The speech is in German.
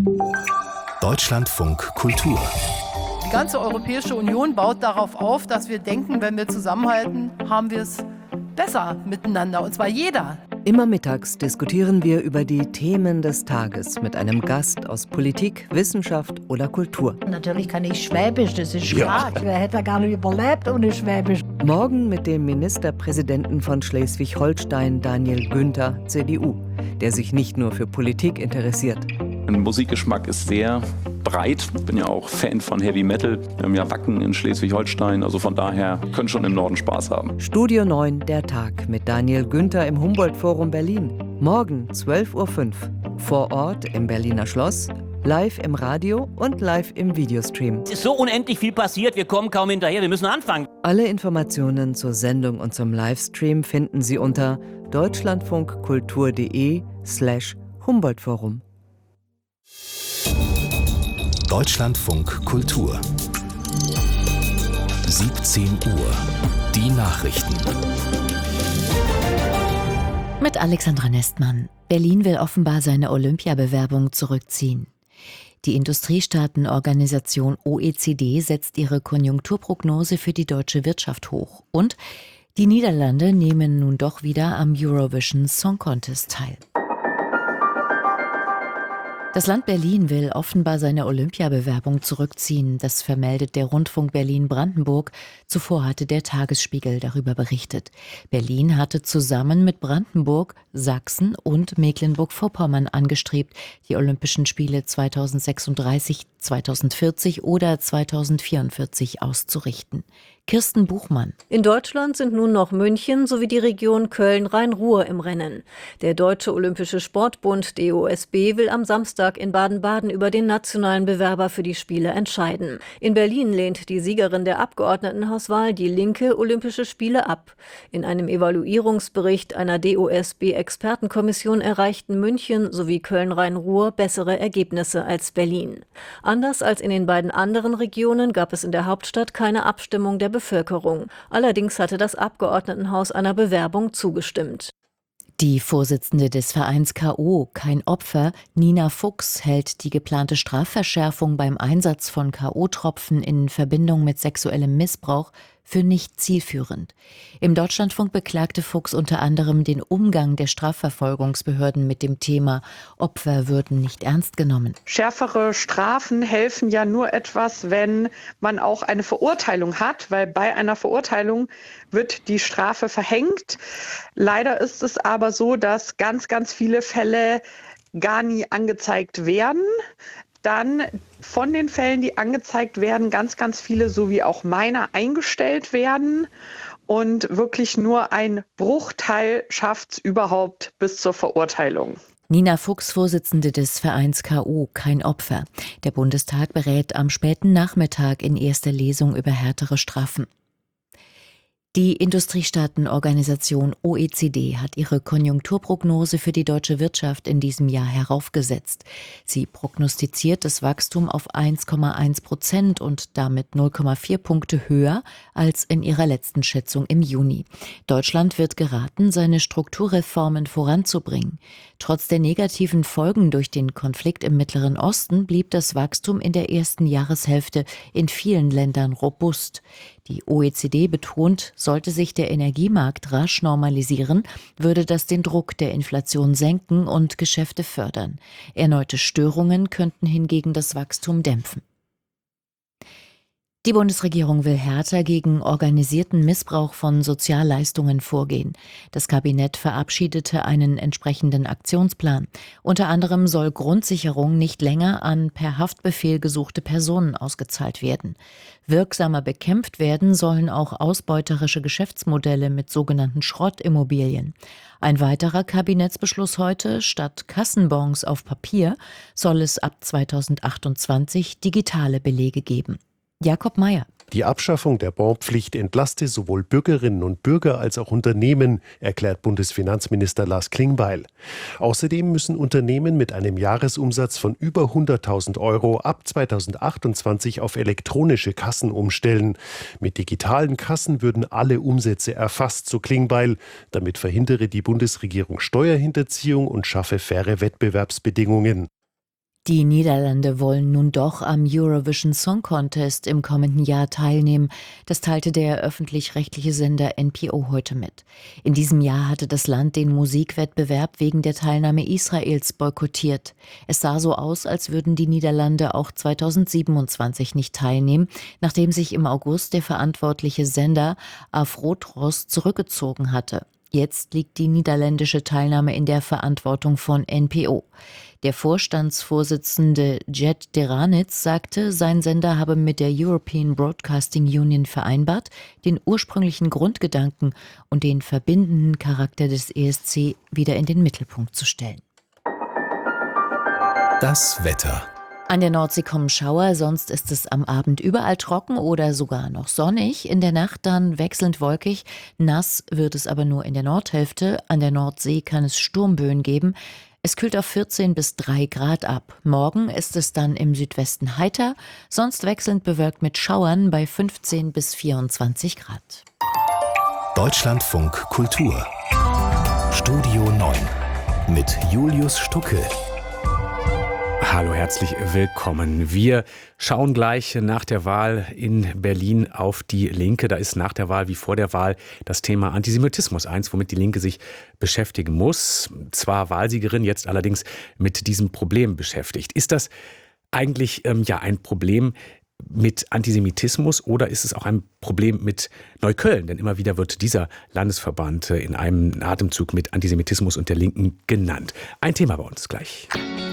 Deutschlandfunk Kultur. Die ganze Europäische Union baut darauf auf, dass wir denken, wenn wir zusammenhalten, haben wir es besser miteinander, und zwar jeder. Immer mittags diskutieren wir über die Themen des Tages mit einem Gast aus Politik, Wissenschaft oder Kultur. Natürlich kann ich Schwäbisch, das ist klar. Wer hätte gar nicht überlebt ohne Schwäbisch? Morgen mit dem Ministerpräsidenten von Schleswig-Holstein, Daniel Günther, CDU, der sich nicht nur für Politik interessiert. Mein Musikgeschmack ist sehr breit. Ich bin ja auch Fan von Heavy Metal. Wir haben ja Wacken in Schleswig-Holstein. Also von daher können schon im Norden Spaß haben. Studio 9, der Tag mit Daniel Günther im Humboldt-Forum Berlin. Morgen 12:05 Uhr. Vor Ort im Berliner Schloss, live im Radio und live im Videostream. Es ist so unendlich viel passiert, wir kommen kaum hinterher, wir müssen anfangen. Alle Informationen zur Sendung und zum Livestream finden Sie unter deutschlandfunkkultur.de/Humboldt-Forum. Deutschlandfunk Kultur. 17 Uhr. Die Nachrichten. Mit Alexandra Nestmann. Berlin will offenbar seine Olympiabewerbung zurückziehen. Die Industriestaatenorganisation OECD setzt ihre Konjunkturprognose für die deutsche Wirtschaft hoch. Und die Niederlande nehmen nun doch wieder am Eurovision Song Contest teil. Das Land Berlin will offenbar seine Olympiabewerbung zurückziehen. Das vermeldet der Rundfunk Berlin-Brandenburg. Zuvor hatte der Tagesspiegel darüber berichtet. Berlin hatte zusammen mit Brandenburg, Sachsen und Mecklenburg-Vorpommern angestrebt, die Olympischen Spiele 2036, 2040 oder 2044 auszurichten. Kirsten Buchmann. In Deutschland sind nun noch München sowie die Region Köln-Rhein-Ruhr im Rennen. Der Deutsche Olympische Sportbund DOSB will am Samstag in Baden-Baden über den nationalen Bewerber für die Spiele entscheiden. In Berlin lehnt die Siegerin der Abgeordnetenhauswahl, die Linke, Olympische Spiele ab. In einem Evaluierungsbericht einer DOSB-Expertenkommission erreichten München sowie Köln-Rhein-Ruhr bessere Ergebnisse als Berlin. Anders als in den beiden anderen Regionen gab es in der Hauptstadt keine Abstimmung der Bevölkerung. Allerdings hatte das Abgeordnetenhaus einer Bewerbung zugestimmt. Die Vorsitzende des Vereins K.O. Kein Opfer, Nina Fuchs, hält die geplante Strafverschärfung beim Einsatz von K.O.-Tropfen in Verbindung mit sexuellem Missbrauch für nicht zielführend. Im Deutschlandfunk beklagte Fuchs unter anderem den Umgang der Strafverfolgungsbehörden mit dem Thema Opfer würden nicht ernst genommen. Schärfere Strafen helfen ja nur etwas, wenn man auch eine Verurteilung hat, weil bei einer Verurteilung wird die Strafe verhängt. Leider ist es aber so, dass ganz, ganz viele Fälle gar nie angezeigt werden. Dann von den Fällen, die angezeigt werden, ganz, ganz viele, so wie auch meiner, eingestellt werden. Und wirklich nur ein Bruchteil schafft es überhaupt bis zur Verurteilung. Nina Fuchs, Vorsitzende des Vereins K.O. Kein Opfer. Der Bundestag berät am späten Nachmittag in erster Lesung über härtere Strafen. Die Industriestaatenorganisation OECD hat ihre Konjunkturprognose für die deutsche Wirtschaft in diesem Jahr heraufgesetzt. Sie prognostiziert das Wachstum auf 1,1% und damit 0,4 Punkte höher als in ihrer letzten Schätzung im Juni. Deutschland wird geraten, seine Strukturreformen voranzubringen. Trotz der negativen Folgen durch den Konflikt im Mittleren Osten blieb das Wachstum in der ersten Jahreshälfte in vielen Ländern robust. Die OECD betont, sollte sich der Energiemarkt rasch normalisieren, würde das den Druck der Inflation senken und Geschäfte fördern. Erneute Störungen könnten hingegen das Wachstum dämpfen. Die Bundesregierung will härter gegen organisierten Missbrauch von Sozialleistungen vorgehen. Das Kabinett verabschiedete einen entsprechenden Aktionsplan. Unter anderem soll Grundsicherung nicht länger an per Haftbefehl gesuchte Personen ausgezahlt werden. Wirksamer bekämpft werden sollen auch ausbeuterische Geschäftsmodelle mit sogenannten Schrottimmobilien. Ein weiterer Kabinettsbeschluss heute: Statt Kassenbons auf Papier soll es ab 2028 digitale Belege geben. Jakob Mayer. Die Abschaffung der Bonpflicht entlaste sowohl Bürgerinnen und Bürger als auch Unternehmen, erklärt Bundesfinanzminister Lars Klingbeil. Außerdem müssen Unternehmen mit einem Jahresumsatz von über 100.000 Euro ab 2028 auf elektronische Kassen umstellen. Mit digitalen Kassen würden alle Umsätze erfasst, so Klingbeil. Damit verhindere die Bundesregierung Steuerhinterziehung und schaffe faire Wettbewerbsbedingungen. Die Niederlande wollen nun doch am Eurovision Song Contest im kommenden Jahr teilnehmen. Das teilte der öffentlich-rechtliche Sender NPO heute mit. In diesem Jahr hatte das Land den Musikwettbewerb wegen der Teilnahme Israels boykottiert. Es sah so aus, als würden die Niederlande auch 2027 nicht teilnehmen, nachdem sich im August der verantwortliche Sender Afrotros zurückgezogen hatte. Jetzt liegt die niederländische Teilnahme in der Verantwortung von NPO. Der Vorstandsvorsitzende Jet Deranitz sagte, sein Sender habe mit der European Broadcasting Union vereinbart, den ursprünglichen Grundgedanken und den verbindenden Charakter des ESC wieder in den Mittelpunkt zu stellen. Das Wetter. An der Nordsee kommen Schauer, sonst ist es am Abend überall trocken oder sogar noch sonnig. In der Nacht dann wechselnd wolkig. Nass wird es aber nur in der Nordhälfte. An der Nordsee kann es Sturmböen geben. Es kühlt auf 14 bis 3 Grad ab. Morgen ist es dann im Südwesten heiter, sonst wechselnd bewölkt mit Schauern bei 15 bis 24 Grad. Deutschlandfunk Kultur. Studio 9 mit Julius Stucke. Hallo, herzlich willkommen. Wir schauen gleich nach der Wahl in Berlin auf die Linke. Da ist nach der Wahl wie vor der Wahl das Thema Antisemitismus eins, womit die Linke sich beschäftigen muss. Zwar Wahlsiegerin, jetzt allerdings mit diesem Problem beschäftigt. Ist das eigentlich ein Problem mit Antisemitismus oder ist es auch ein Problem mit Neukölln? Denn immer wieder wird dieser Landesverband in einem Atemzug mit Antisemitismus und der Linken genannt. Ein Thema bei uns gleich.